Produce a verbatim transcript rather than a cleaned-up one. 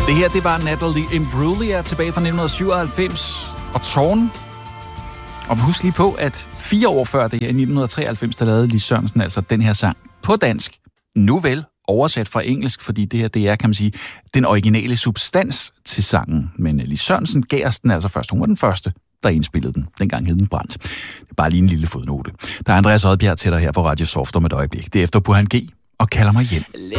Det her, det var Natalie Imbruglia tilbage fra nitten syvoghalvfems. Og Tårn. Og husk lige på, at fire år før det her, i nitten treoghalvfems, der lavede Lis Sørensen altså den her sang på dansk. Nu vel, oversat fra engelsk, fordi det her, det er, kan man sige, den originale substans til sangen. Men Lis Sørensen gav os den altså først. Hun var den første, der indspillede den. Dengang hed den Brændt. Det er bare lige en lille fodnote. Der er Andreas Odbjerg til dig her på Radio Soft om et øjeblik. Derefter på han G og kalder mig hjem.